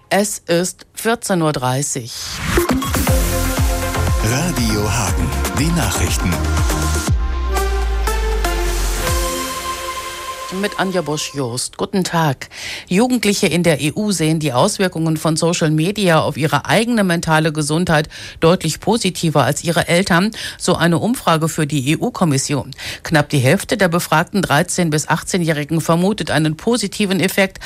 Es ist 14.30 Uhr. Radio Hagen, die Nachrichten. Mit Anja Bosch-Jost. Guten Tag. Jugendliche in der EU sehen die Auswirkungen von Social Media auf ihre eigene mentale Gesundheit deutlich positiver als ihre Eltern, so eine Umfrage für die EU-Kommission. Knapp die Hälfte der befragten 13- bis 18-Jährigen vermutet einen positiven Effekt